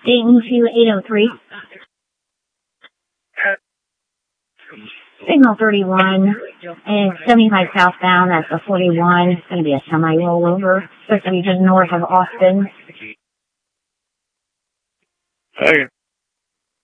Dayton 2803. Signal 31 and 75 southbound. That's the 41. It's going to be a semi rollover. Supposed to be just north of Austin. Okay.